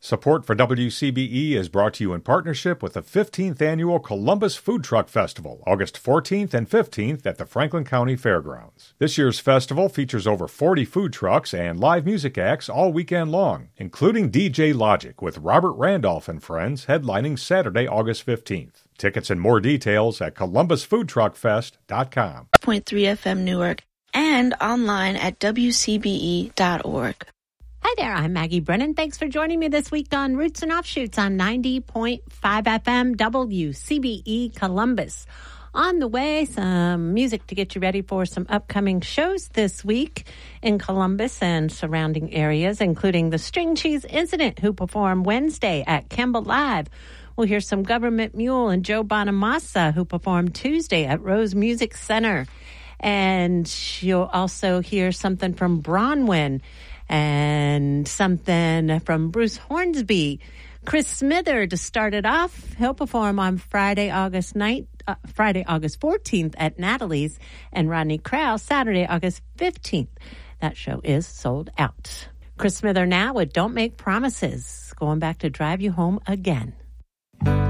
Support for WCBE is brought to you in partnership with the 15th Annual Columbus Food Truck Festival, August 14th and 15th at the Franklin County Fairgrounds. This year's festival features over 40 food trucks and live music acts all weekend long, including DJ Logic with Robert Randolph and Friends headlining Saturday, August 15th. Tickets and more details at columbusfoodtruckfest.com. 0.3 FM Newark and online at WCBE.org. Hi there, I'm Maggie Brennan. Thanks for joining me this week on Roots and Offshoots on 90.5 FM WCBE Columbus. On the way, some music to get you ready for some upcoming shows this week in Columbus and surrounding areas, including the String Cheese Incident, who perform Wednesday at Kemba Live. We'll hear some Government Mule and Joe Bonamassa, who perform Tuesday at Rose Music Center. And you'll also hear something from Bronwyn and something from Bruce Hornsby. Chris Smither to start it off. He'll perform on Friday, August 14th at Natalie's, and Rodney Crowell Saturday, August 15th. That show is sold out. Chris Smither now with Don't Make Promises, going back to drive you home again.